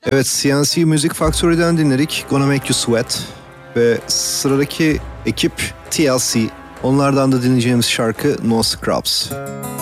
Evet, CNC Music Factory'den dinledik Gonna Make You Sweat ve sıradaki ekip TLC. Onlardan da dinleyeceğimiz şarkı No Scrubs.